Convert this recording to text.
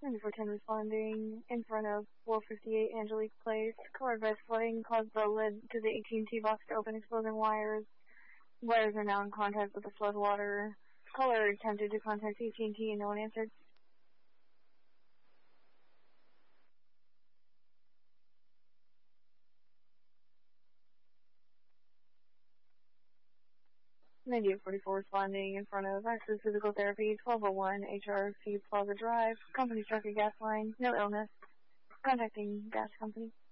9410 responding in front of 458 Angelique Place. Color advice flooding caused the lid to the AT&T box to open, exposing wires. Wires are now in contact with the flood water. Caller attempted to contact AT&T and no one answered. Ninety-eight 44 responding in front of Access Physical Therapy, 1201 HRC Plaza Drive. Company struck a gas line. No illness. Contacting gas company.